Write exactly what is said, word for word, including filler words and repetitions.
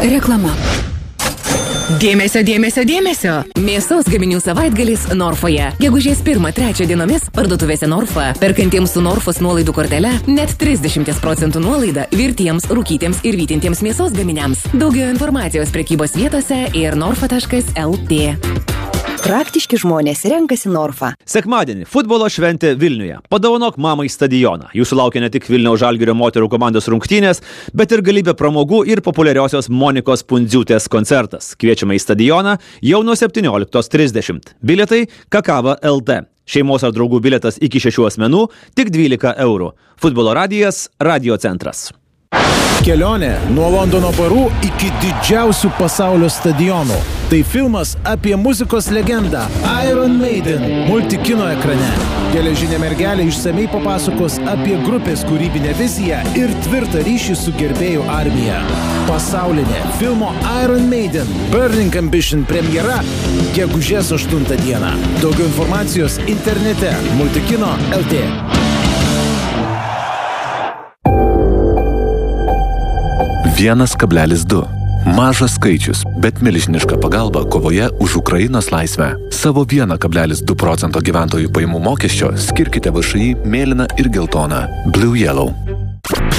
Reklama. Dėmesio, dėmesio, dėmesio. Mėsos gaminių savaitgalis Norfoje. Gegužės pirmą trečią dienomis parduotuvėse Norfa. Perkantiems su Norfos nuolaidų kortele net trisdešimt procentų nuolaida virtiems, rūkytiems ir vytintiems mėsos gaminiams. Daugiau informacijos prekybos vietose ir norfa taškas el tė. Praktiški žmonės renkasi Norfa. Sekmadienį futbolo šventė Vilniuje. Padovanok mamai stadioną. Jūsų laukia ne tik Vilniaus Žalgirio moterų komandos rungtynės, bet ir galybė pramogų ir populiariosios Monikos Pundziūtės koncertas. Kviečiame į stadioną jau nuo septynioliktos trisdešimt. Bilietai Kakava el tė. Šeimos ar draugų bilietas iki šešių asmenų tik dvylika eurų. Futbolo radijas, Radio centras. Kelionė nuo Londono barų iki didžiausių pasaulio stadionų. Tai filmas apie muzikos legendą Iron Maiden multikino ekrane. Geležinė mergelė išsamei papasakos apie grupės kūrybinę viziją ir tvirtą ryšį su gerbėjų armija. Pasaulinė filmo Iron Maiden Burning Ambition premjera gegužės aštuntą dieną. Daugiau informacijos internete multikino taškas el tė. Vienas kablelis du. Mažas skaičius, bet milžiniška pagalba kovoje už Ukrainos laisvę. Savo vieną kablelis du procento gyventojų pajamų mokesčio skirkite V Š I mėlyną ir geltoną Blue Yellow.